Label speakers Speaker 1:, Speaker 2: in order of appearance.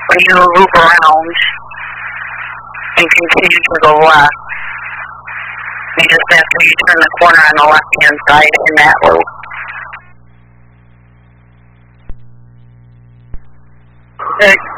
Speaker 1: When you loop around and continue to the left, you just after you turn the corner on the left-hand side in that loop.
Speaker 2: Okay.